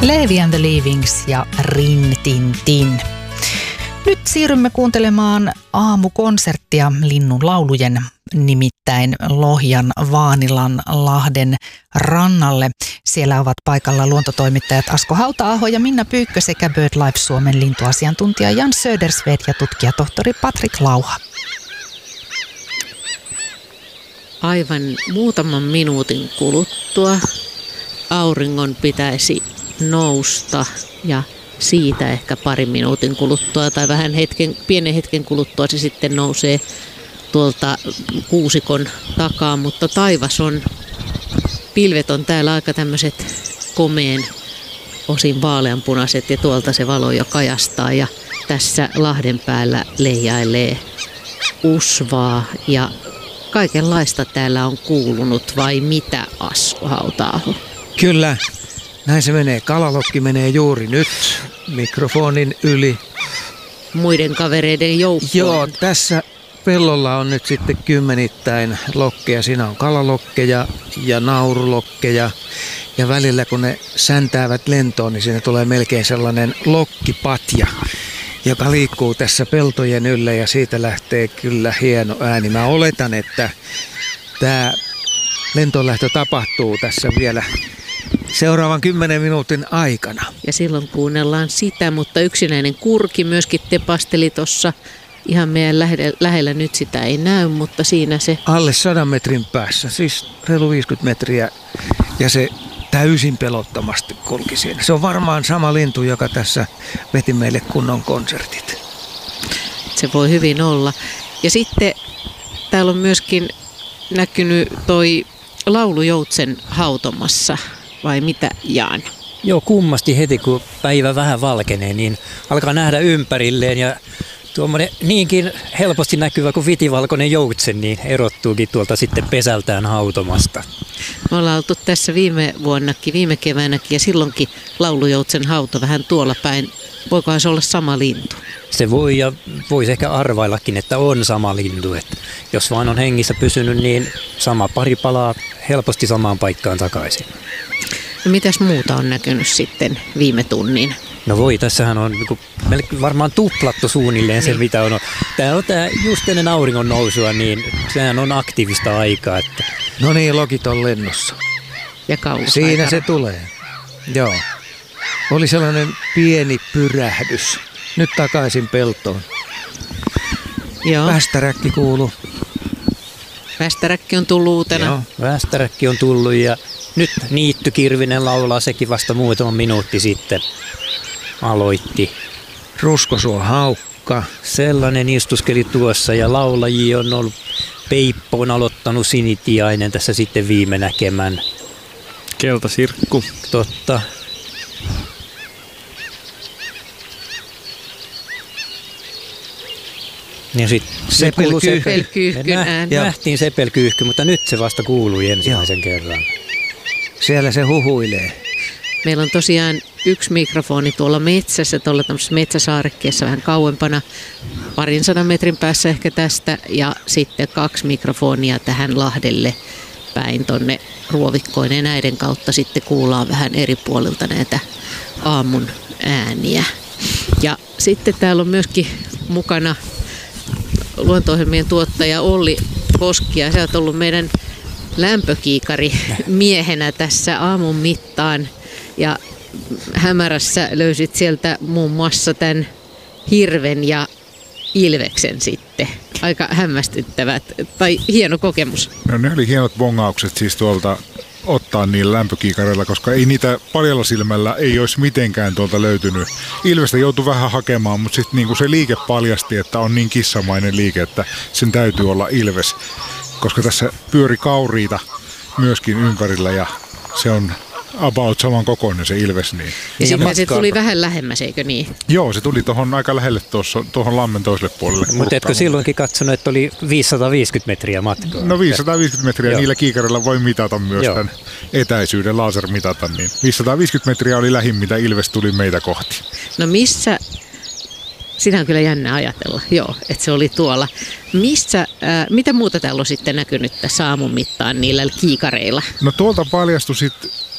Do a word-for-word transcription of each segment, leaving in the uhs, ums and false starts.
Levi and the Leavings ja Rin Tin Tin. Nyt siirrymme kuuntelemaan aamukonserttia linnun laulujen, nimittäin Lohjan Vaanilan lahden rannalle. Siellä ovat paikalla luontotoimittajat Asko Hauta-aho ja Minna Pyykkö sekä BirdLife Suomen lintuasiantuntija Jan Södersved ja tutkijatohtori Patrik Lauha. Aivan muutaman minuutin kuluttua auringon pitäisi nousta ja siitä ehkä parin minuutin kuluttua tai vähän hetken, pienen hetken kuluttua se sitten nousee tuolta kuusikon takaa, mutta taivas on, pilvet on täällä aika tämmöiset komeen osin vaaleanpunaiset ja tuolta se valo jo kajastaa ja tässä lahden päällä leijailee usvaa ja kaikenlaista täällä on kuulunut, vai mitä, Asko Hauta-aho? Kyllä, näin se menee. Kalalokki menee juuri nyt mikrofonin yli. Muiden kavereiden joukkoon. Joo, tässä pellolla on nyt sitten kymmenittäin lokkeja. Siinä on kalalokkeja ja naurulokkeja. Ja välillä kun ne säntäävät lentoon, niin siinä tulee melkein sellainen lokkipatja, joka liikkuu tässä peltojen yllä ja siitä lähtee kyllä hieno ääni. Mä oletan, että tämä lentolähtö tapahtuu tässä vielä seuraavan kymmenen minuutin aikana. Ja silloin kuunnellaan sitä, mutta yksinäinen kurki myöskin tepasteli tuossa ihan meidän lähellä, lähellä nyt sitä ei näy, mutta siinä se... Alle sadan metrin päässä, siis reilu viisikymmentä metriä ja se täysin pelottomasti kulki siinä. Se on varmaan sama lintu, joka tässä veti meille kunnon konsertit. Se voi hyvin olla. Ja sitten täällä on myöskin näkynyt toi laulujoutsen hautomassa, vai mitä, Jaan? Joo, kummasti heti kun päivä vähän valkenee, niin alkaa nähdä ympärilleen ja tuommoinen niinkin helposti näkyvä kuin vitivalkoinen joutsen, niin erottuukin tuolta sitten pesältään hautomasta. Me ollaan oltu tässä viime vuonnakin, viime keväänäkin ja silloinkin laulujoutsen hauto vähän tuolla päin. Voikohan se olla sama lintu? Se voi ja voisi ehkä arvaillakin, että on sama lintu. Että jos vaan on hengissä pysynyt, niin sama pari palaa helposti samaan paikkaan takaisin. No mitäs muuta on näkynyt sitten viime tunnin? No voi, tässähän on varmaan tuplattu suunnilleen se, mitä on. Tämä on tämä just ennen auringon nousua, niin sehän on aktiivista aikaa. Että... No niin, lokit on lennossa. Ja kauas Siinä aikana. se tulee. Joo. Oli sellainen pieni pyrähdys. Nyt takaisin peltoon. Joo. Västäräkki kuuluu. Västäräkki on tullut uutena. Joo, västäräkki on tullut ja nyt niittykirvinen laulaa, sekin vasta muutama minuutti sitten aloitti. Ruskosuo haukka. Sellainen istuskeli tuossa ja laulajia on ollut, Peippo on aloittanut Sinitiainen tässä sitten viime näkemän. Keltasirkku. Totta. Ja sitten Sepelkyyhkyn ääni. Nähtiin sepelkyyhky, mutta nyt se vasta kuului ensimmäisen Joo. kerran. Siellä se huhuilee. Meillä on tosiaan yksi mikrofoni tuolla metsässä, tuolla tämmöisessä metsäsaarekkeessa vähän kauempana, parin sadan metrin päässä ehkä tästä, ja sitten kaksi mikrofonia tähän lahdelle päin tonne ruovikkoon, ja näiden kautta sitten kuullaan vähän eri puolilta näitä aamun ääniä. Ja sitten täällä on myöskin mukana luonto-ohjelmien tuottaja Olli Koski, ja sä oot ollut meidän lämpökiikari miehenä tässä aamun mittaan. Ja hämärässä löysit sieltä muun muassa tämän hirven ja ilveksen sitten. Aika hämmästyttävät, tai hieno kokemus. No ne oli hienot bongaukset siis tuolta ottaa niillä lämpökiikareilla, koska ei niitä paljalla silmällä ei olisi mitenkään tuolta löytynyt. Ilvestä joutui vähän hakemaan, mutta sitten niinku se liike paljasti, että on niin kissamainen liike, että sen täytyy olla ilves. Koska tässä pyöri kauriita myöskin ympärillä ja se on about saman kokoinen se ilves. Niin. Ja sitten se tuli vähän lähemmäs, eikö niin? Joo, se tuli tuohon aika lähelle tuohon lammen toiselle puolelle. Mutta etkö silloinkin katsonut, että oli viisisataaviisikymmentä metriä matkaa? No viisisataaviisikymmentä metriä, Joo. Niillä kiikarilla voi mitata myös Joo. tämän etäisyyden, laser mitata. Niin viisisataaviisikymmentä metriä oli lähin, mitä ilves tuli meitä kohti. No missä, sitä on kyllä jännä ajatella, joo, että se oli tuolla. Missä, äh, mitä muuta täällä on sitten näkynyt tässä aamun mittaan niillä kiikareilla? No tuolta paljastui sitten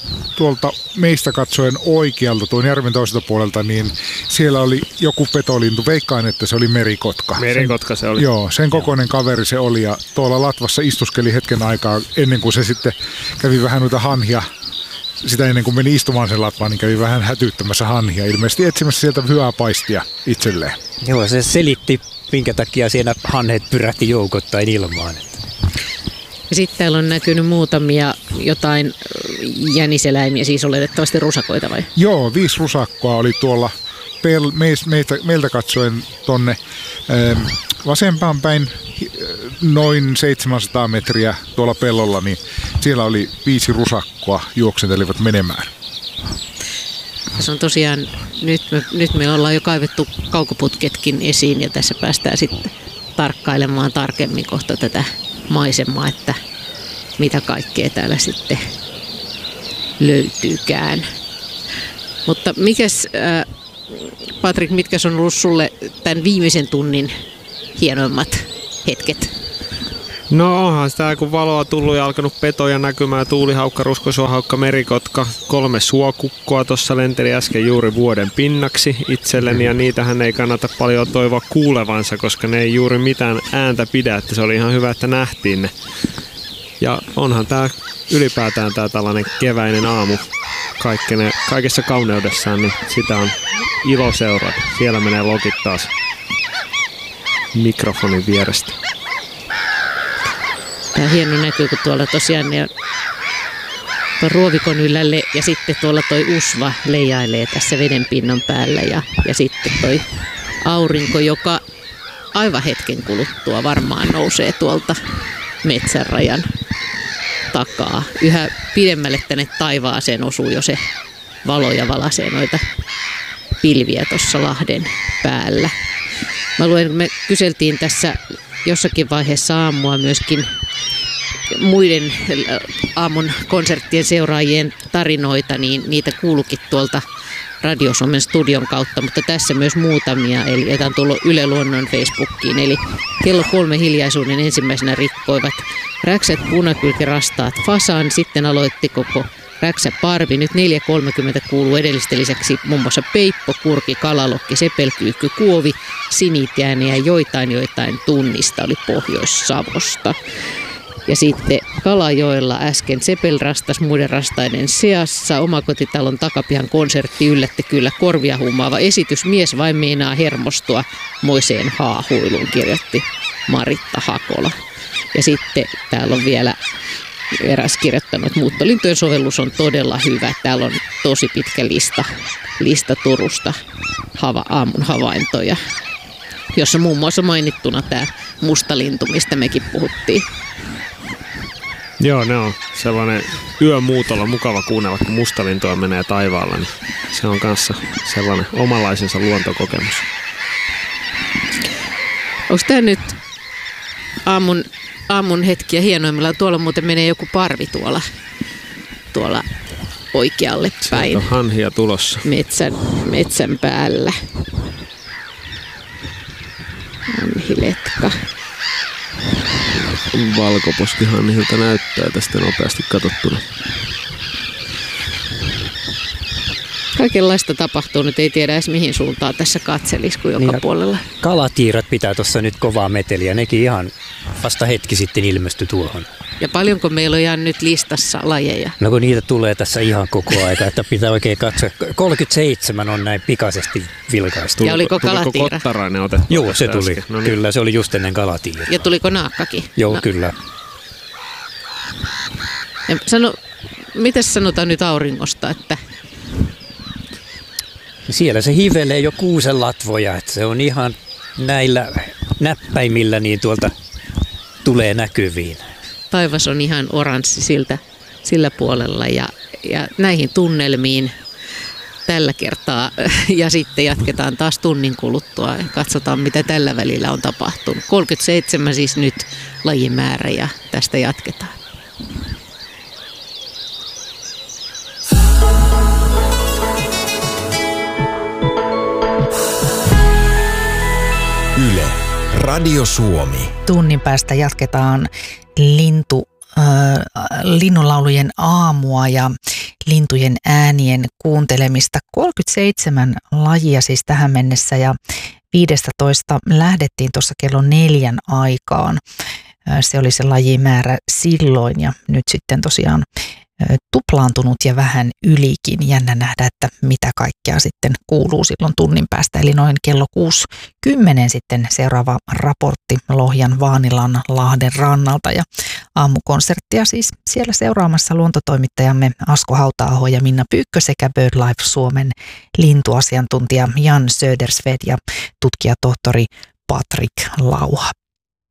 tuolta meistä katsoen oikealta tuon järven toiselta puolelta, niin siellä oli joku petolintu. Veikkaan, että se oli merikotka. Merikotka se oli. Joo, sen kokoinen kaveri se oli ja tuolla latvassa istuskeli hetken aikaa ennen kuin se sitten kävi vähän noita hanhia. Sitä ennen kuin meni istumaan sen latvaan, niin kävi vähän hätyyttämässä hanhia. Ilmeisesti etsimässä sieltä hyvää paistia itselleen. Joo, se selitti, minkä takia siinä hanhet pyrähti joukottain ilmaan. Ja sitten täällä on näkynyt muutamia jotain jäniseläimiä, siis oletettavasti rusakoita vai? Joo, viisi rusakkoa oli tuolla pel, meiltä, meiltä katsoen tonne ähm, vasempaan päin noin seitsemänsataa metriä tuolla pellolla, niin siellä oli viisi rusakkoa juoksentelivat menemään. Tässä on tosiaan, nyt me, nyt me ollaan jo kaivettu kaukoputketkin esiin ja tässä päästään sitten tarkkailemaan tarkemmin kohta tätä maisemaa, että mitä kaikkea täällä sitten löytyykään. Mutta mikäs, äh, Patrik, mitkä on ollut sulle tämän viimeisen tunnin hienoimmat hetket? No onhan sitä, kun valoa tullut ja alkanut petoja näkymään, tuulihaukka, ruskosuohaukka, merikotka, kolme suokukkoa tuossa lenteli äsken juuri vuoden pinnaksi itselleni ja niitähän ei kannata paljon toivoa kuulevansa, koska ne ei juuri mitään ääntä pidä, että se oli ihan hyvä, että nähtiin ne. Ja onhan tämä ylipäätään tämä tällainen keväinen aamu kaikkene, kaikessa kauneudessaan, niin sitä on ilo seurata. Siellä menee logit taas mikrofonin vierestä. Tämä hieno näkyy, kun tuolla tosiaan ne tuon ruovikon yllälle ja sitten tuolla toi usva leijailee tässä vedenpinnan päällä ja, ja sitten toi aurinko, joka aivan hetken kuluttua varmaan nousee tuolta metsänrajan takaa. Yhä pidemmälle tänne taivaaseen osuu jo se valo ja valaisee noita pilviä tuossa lahden päällä. Mä luulen, me kyseltiin tässä jossakin vaiheessa aamua myöskin muiden aamun konserttien seuraajien tarinoita, niin niitä kuulukin tuolta Radio Suomen studion kautta, mutta tässä myös muutamia, eli joita on tullut Yle Luonnon Facebookiin. Eli kello kolme hiljaisuuden ensimmäisenä rikkoivat räksät, punakylkirastaat, fasan, sitten aloitti koko räksäparvi. Nyt neljä kolmekymmentä kuuluu edellisten lisäksi muun muassa peippo, kurki, kalalokki, sepelkyykky, kuovi, sinitääni ja joitain joitain tunnista oli Pohjois-Savosta. Ja sitten Kalajoella äsken sepelrastas muiden rastaiden seassa. Omakotitalon takapihan konsertti yllätti kyllä korvia huumaava esitys. Mies vain meinaa hermostua moiseen haahuiluun, kirjoitti Maritta Hakola. Ja sitten täällä on vielä eräs kirjoittanut, että muuttolintujen sovellus on todella hyvä. Täällä on tosi pitkä lista, lista Turusta hava, aamun havaintoja, jossa muun muassa mainittuna tämä mustalintu, mistä mekin puhuttiin. Joo, ne on sellainen yömuutolla mukava kuunnella, kun mustalintoa menee taivaalla, niin se on kanssa sellainen omanlaisensa luontokokemus. Onko tämä nyt aamun, aamun hetkiä hienoimmillaan? Tuolla muuten menee joku parvi tuolla, tuolla oikealle päin. Sieltä on hanhia tulossa. Metsän, metsän päällä. Hanhiletka. Valkoposkihanhilta näyttää tästä nopeasti katsottuna. Kaikenlaista tapahtuu, nyt ei tiedä edes mihin suuntaan tässä katselisi kuin joka niin, puolella. Kalatiirat pitää tuossa nyt kovaa meteliä, nekin ihan vasta hetki sitten ilmestyi tuohon. Ja paljonko meillä on ihan nyt listassa lajeja? No kun niitä tulee tässä ihan koko aika, että pitää oikein katsoa. kolmekymmentäseitsemän on näin pikaisesti vilkaistu. Ja oliko kalatiira? Tuliko kottarainen otettu? Joo, se tuli. No niin. Kyllä, se oli just ennen kalatiiraa. Ja tuliko naakkakin? Joo, no. Kyllä. Ja sano, mitäs sanotaan nyt auringosta, että... Siellä se hivelee jo kuusen latvoja, että se on ihan näillä näppäimillä niin tuolta tulee näkyviin. Taivas on ihan oranssi siltä, sillä puolella ja, ja näihin tunnelmiin tällä kertaa ja sitten jatketaan taas tunnin kuluttua ja katsotaan mitä tällä välillä on tapahtunut. kolmekymmentäseitsemän siis nyt lajimäärä ja tästä jatketaan. Yle, Radio Suomi. Tunnin päästä jatketaan lintu, äh, linnunlaulujen aamua ja lintujen äänien kuuntelemista. kolmekymmentäseitsemän lajia siis tähän mennessä ja viisitoista lähdettiin tuossa kello neljän aikaan. Se oli se lajimäärä silloin ja nyt sitten tosiaan tuplaantunut ja vähän ylikin. Jännä nähdä, että mitä kaikkea sitten kuuluu silloin tunnin päästä. Eli noin kello kuusi kymmenen sitten seuraava raportti Lohjan Vaanilan Lahden rannalta. Ja aamukonserttia siis siellä seuraamassa luontotoimittajamme Asko Hauta-aho ja Minna Pyykkö sekä BirdLife Suomen lintuasiantuntija Jan Södersved ja tutkijatohtori Patrik Lauha.